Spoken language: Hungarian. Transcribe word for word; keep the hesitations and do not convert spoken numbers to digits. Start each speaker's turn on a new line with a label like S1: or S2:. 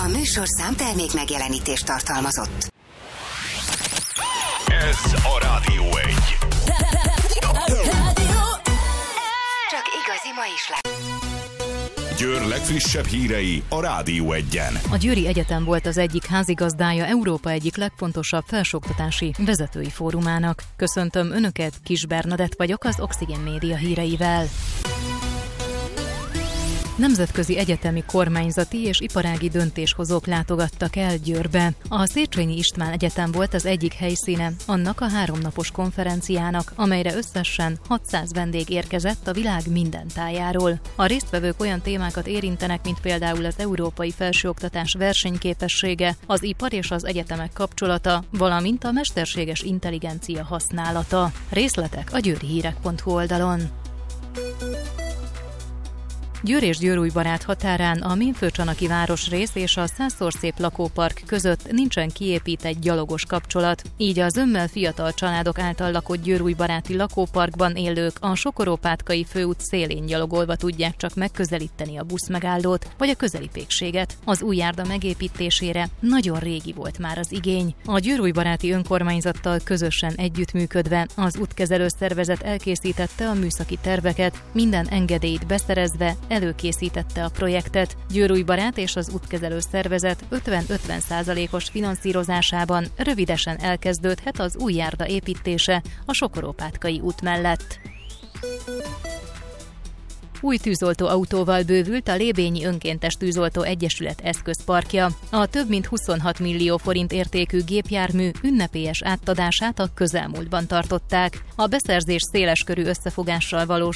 S1: A műsorszám termék megjelenítést tartalmazott.
S2: Ez a Rádió egy.
S1: Csak igazi ma is le.
S2: Győr legfrissebb hírei a Rádió egyen.
S3: A Győri Egyetem volt az egyik házigazdája Európa egyik legfontosabb felsőoktatási vezetői fórumának. Köszöntöm Önöket, Kis Bernadett vagyok az Oxygen Média híreivel. Nemzetközi egyetemi, kormányzati és iparági döntéshozók látogattak el Győrbe. A Széchenyi István Egyetem volt az egyik helyszíne annak a háromnapos konferenciának, amelyre összesen hatszáz vendég érkezett a világ minden tájáról. A résztvevők olyan témákat érintenek, mint például az európai felsőoktatás versenyképessége, az ipar és az egyetemek kapcsolata, valamint a mesterséges intelligencia használata. Részletek a győrihírek pont hu oldalon. Győr és Győrújbarát határán a Mémfőcsanaki városrész és a Százszorszép lakópark között nincsen kiépített gyalogos kapcsolat, így a zömmel fiatal családok által lakott győrújbaráti lakóparkban élők a Sokorópátkai főút szélén gyalogolva tudják csak megközelíteni a buszmegállót vagy a közeli pékséget. Az új járda megépítésére nagyon régi volt már az igény. A győrújbaráti önkormányzattal közösen együttműködve az útkezelő szervezet elkészítette a műszaki terveket, minden engedélyt beszerezve előkészítette a projektet. Győrújbarát és az útkezelő szervezet ötven-ötven százalékos finanszírozásában rövidesen elkezdődhet az új járda építése a Sokorópátkai út mellett. Új tűzoltó autóval bővült a Lébényi Önkéntes Tűzoltó Egyesület eszközparkja. A több mint huszonhat millió forint értékű gépjármű ünnepélyes átadását a közelmúltban tartották. A beszerzés széleskörű összefogással valós